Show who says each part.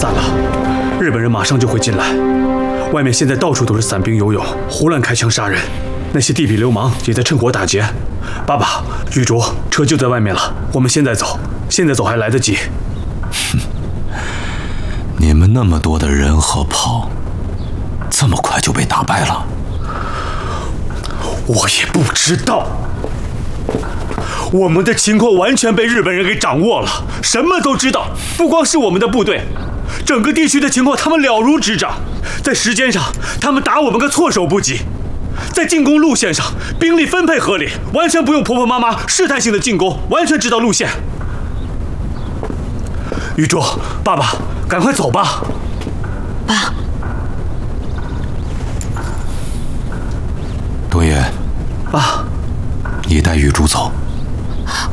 Speaker 1: 散了，日本人马上就会进来。外面现在到处都是散兵游勇，胡乱开枪杀人。那些地痞流氓也在趁火打劫。爸爸，玉竹，车就在外面了，我们现在走，现在走还来得及。
Speaker 2: 你们那么多的人和炮，这么快就被打败了？
Speaker 1: 我也不知道。我们的情况完全被日本人给掌握了，什么都知道。不光是我们的部队，整个地区的情况他们了如指掌。在时间上，他们打我们个措手不及；在进攻路线上，兵力分配合理，完全不用婆婆妈妈试探性的进攻，完全知道路线。玉珠，爸爸，赶快走吧。
Speaker 3: 爸，
Speaker 2: 多爷，
Speaker 1: 爸，
Speaker 2: 你带玉珠走。